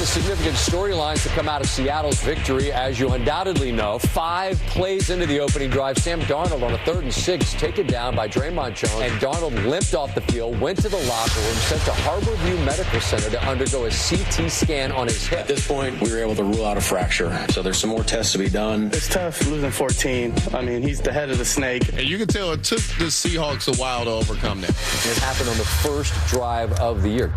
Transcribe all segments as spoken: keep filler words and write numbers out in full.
the significant storylines to come out of Seattle's victory, as you undoubtedly know. Five plays into the opening drive, Sam Darnold on a third and six, taken down by Draymond Jones, and Darnold limped off the field, went to the locker room, sent to Harborview Medical Center to undergo a C T scan on his hip. At this point, we were able to rule out a fracture, so there's some more tests to be done. It's tough losing fourteen. I mean, he's the head of the snake. And you can tell it took the Seahawks a while to overcome that. And it happened on the first drive of the year.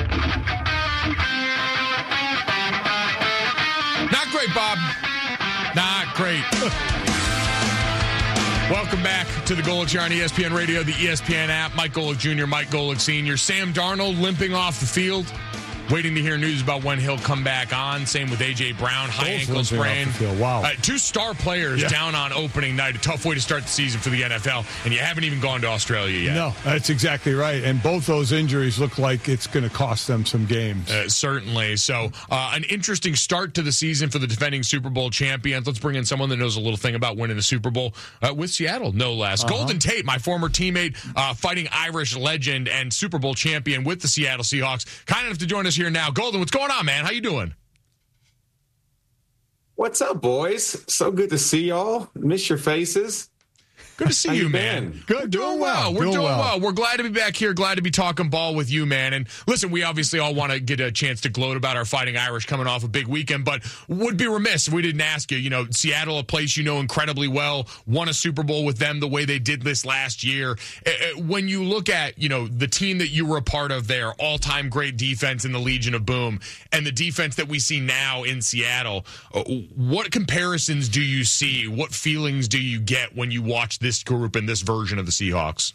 Not great, Bob. Not great. Welcome back to the Golic here on E S P N Radio, the E S P N app. Mike Golic Junior, Mike Golic Senior Sam Darnold limping off the field. Waiting to hear news about when he'll come back on. Same with A J. Brown, high ankle sprain. Wow. Uh, two star players yeah. down on opening night. A tough way to start the season for the N F L, and you haven't even gone to Australia yet. No, that's exactly right. And both those injuries look like it's going to cost them some games. Uh, certainly. So, uh, an interesting start to the season for the defending Super Bowl champions. Let's bring in someone that knows a little thing about winning the Super Bowl uh, with Seattle, no less. Uh-huh. Golden Tate, my former teammate, uh, fighting Irish legend and Super Bowl champion with the Seattle Seahawks. Kind enough to join us here now. Golden, what's going on, man? How you doing? What's up, boys? So good to see y'all. Miss your faces. Good to see How you, you man. been? Good, doing well. We're doing, doing well. well. We're glad to be back here. Glad to be talking ball with you, man. And listen, we obviously all want to get a chance to gloat about our Fighting Irish coming off a big weekend, but would be remiss if we didn't ask you. You know, Seattle, a place you know incredibly well, won a Super Bowl with them the way they did this last year. When you look at, you know, the team that you were a part of there, all-time great defense in the Legion of Boom, and the defense that we see now in Seattle, what comparisons do you see? What feelings do you get when you watch this group and this version of the Seahawks?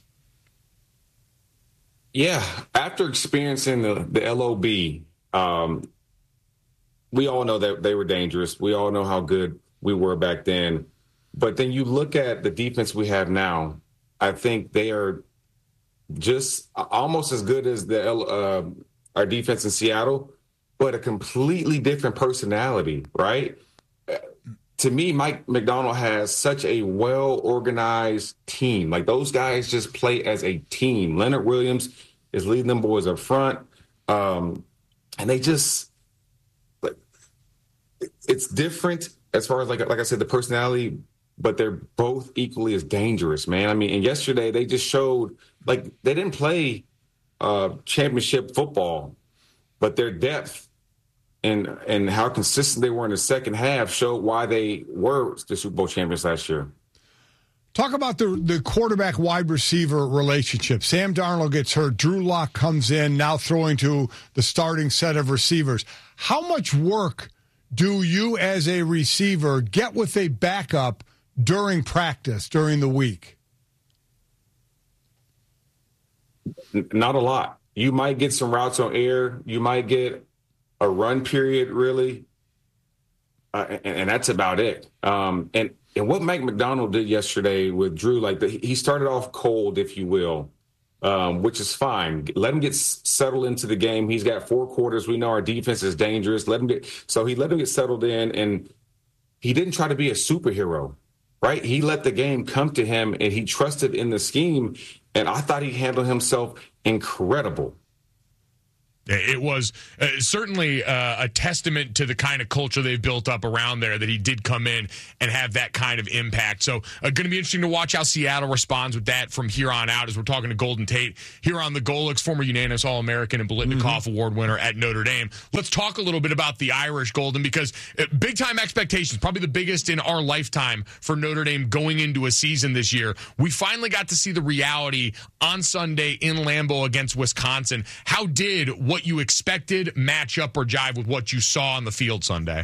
Yeah, after experiencing the, the L O B, um, we all know that they were dangerous. We all know how good we were back then. But then you look at the defense we have now, I think they are just almost as good as the uh, our defense in Seattle, but a completely different personality, right? To me, Mike Macdonald has such a well-organized team. Like, those guys just play as a team. Leonard Williams is leading them boys up front. Um, and they just like, it's different as far as, like, like I said, the personality, but they're both equally as dangerous, man. I mean, and yesterday they just showed, like, they didn't play uh, championship football, but their depth and and how consistent they were in the second half showed why they were the Super Bowl champions last year. Talk about the the quarterback-wide receiver relationship. Sam Darnold gets hurt. Drew Lock comes in, now throwing to the starting set of receivers. How much work do you as a receiver get with a backup during practice, during the week? Not a lot. You might get some routes on air. You might get a run period, really, uh, and, and that's about it. Um, and and what Mike Macdonald did yesterday with Drew, like the, he started off cold, if you will, um, which is fine. Let him get settled into the game. He's got four quarters. We know our defense is dangerous. Let him get so he let him get settled in, and he didn't try to be a superhero, right? He let the game come to him, and he trusted in the scheme. And I thought he handled himself incredible. It was uh, certainly uh, a testament to the kind of culture they've built up around there that he did come in and have that kind of impact. So uh, going to be interesting to watch how Seattle responds with that from here on out as we're talking to Golden Tate here on the Golics, former unanimous All-American and Biletnikoff mm-hmm. Award winner at Notre Dame. Let's talk a little bit about the Irish, Golden, because uh, big-time expectations, probably the biggest in our lifetime for Notre Dame going into a season this year. We finally got to see the reality on Sunday in Lambeau against Wisconsin. How did what you expected match up or jive with what you saw on the field Sunday?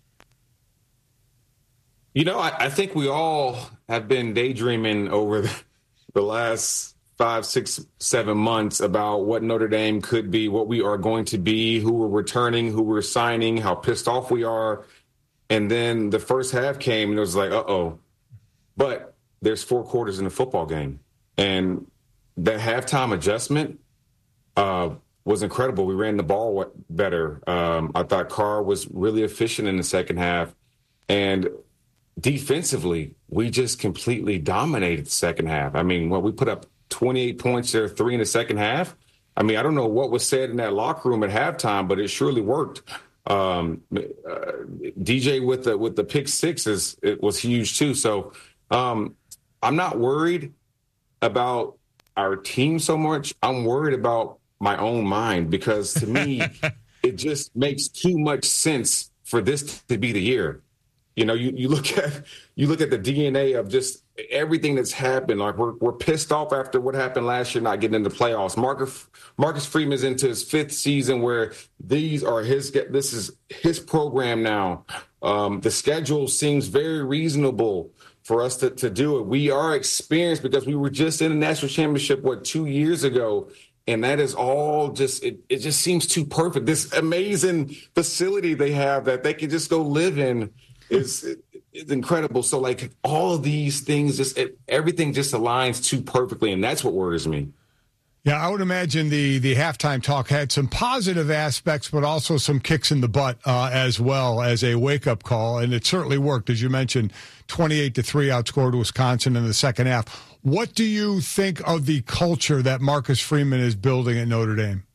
You know, I, I think we all have been daydreaming over the, the last five, six, seven months about what Notre Dame could be, what we are going to be, who we're returning, who we're signing, how pissed off we are. And then the first half came and it was like, uh-oh. But there's four quarters in the football game. And that halftime adjustment uh, was incredible. We ran the ball better. Um, I thought Carr was really efficient in the second half. And defensively, we just completely dominated the second half. I mean, when we put up twenty-eight points there, three in the second half, I mean, I don't know what was said in that locker room at halftime, but it surely worked. Um, uh, D J with the with the pick sixes, it was huge too. So um, I'm not worried about our team so much. I'm worried about my own mind, because to me, it just makes too much sense for this to be the year. You know, you, you look at you look at the D N A of just everything that's happened. Like we're we're pissed off after what happened last year, not getting into the playoffs. Marcus Marcus Freeman's into his fifth season where these are his. This is his program now. Um, the schedule seems very reasonable for us to, to do it. We are experienced because we were just in a national championship what two years ago. And that is all just, it, it just seems too perfect. This amazing facility they have that they can just go live in is is incredible. So, like, all of these things, just it, everything just aligns too perfectly, and that's what worries me. Yeah, I would imagine the, the halftime talk had some positive aspects, but also some kicks in the butt uh, as well as a wake-up call, and it certainly worked. As you mentioned, twenty-eight to three outscored Wisconsin in the second half. What do you think of the culture that Marcus Freeman is building at Notre Dame?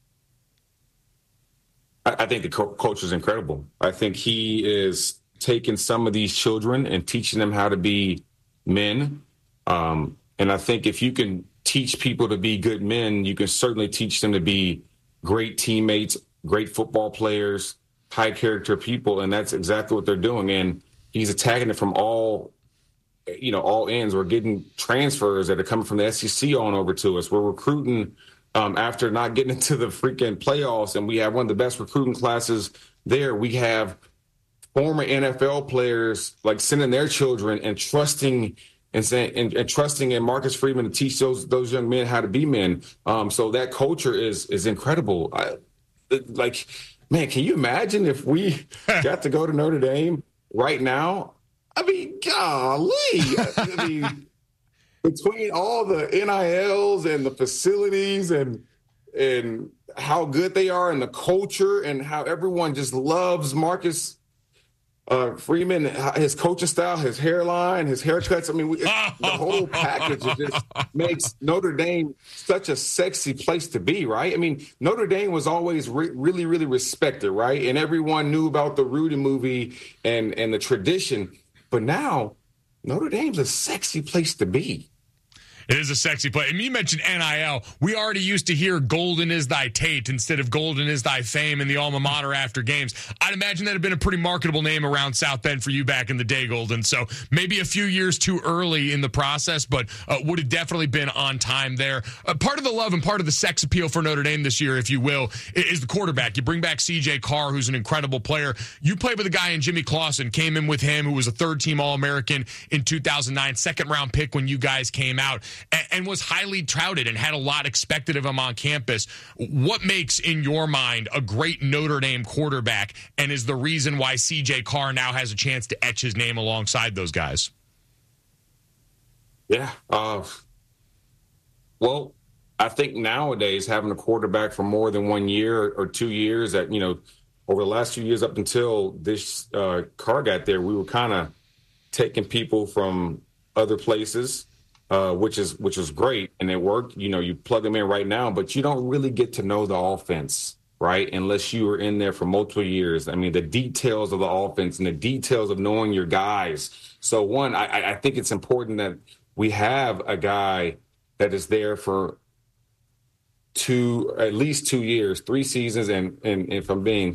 I, I think the co- culture is incredible. I think he is taking some of these children and teaching them how to be men, um, and I think if you can teach people to be good men, you can certainly teach them to be great teammates, great football players, high character people. And that's exactly what they're doing. And he's attacking it from all, you know, all ends. We're getting transfers that are coming from the S E C on over to us. We're recruiting um, after not getting into the freaking playoffs. And we have one of the best recruiting classes there. We have former N F L players like sending their children and trusting And, saying, and, and trusting in Marcus Freeman to teach those those young men how to be men. Um, so that culture is is incredible. I, like, man, can you imagine if we got to go to Notre Dame right now? I mean, golly. I, I mean, between all the N I Ls and the facilities and and how good they are and the culture and how everyone just loves Marcus Uh, Freeman, his coaching style, his hairline, his haircuts. I mean, we, the whole package it just makes Notre Dame such a sexy place to be, right? I mean, Notre Dame was always re- really, really respected, right? And everyone knew about the Rudy movie and, and the tradition. But now, Notre Dame's a sexy place to be. It is a sexy play. And you mentioned N I L. We already used to hear golden is thy Tate instead of golden is thy fame in the alma mater after games. I'd imagine that had been a pretty marketable name around South Bend for you back in the day, Golden. So maybe a few years too early in the process, but uh, would have definitely been on time there. Uh, part of the love and part of the sex appeal for Notre Dame this year, if you will, is the quarterback. You bring back C J Carr, who's an incredible player. You played with a guy in Jimmy Clausen, came in with him, who was a third-team All-American in two thousand nine, second-round pick when you guys came out, and, and was highly touted and had a lot expected of him on campus. What makes, in your mind, a great Notre Dame quarterback, and is the reason why C J Carr now has a chance to etch his name alongside those guys? Yeah. Uh, well, I think nowadays having a quarterback for more than one year or two years that, you know, over the last few years up until this uh, Carr got there, we were kind of taking people from other places, Uh, which is which is great, and it worked. You know, you plug them in right now, but you don't really get to know the offense, right? Unless you were in there for multiple years. I mean, the details of the offense and the details of knowing your guys. So, one, I, I think it's important that we have a guy that is there for two, at least two years, three seasons, and, and if I'm being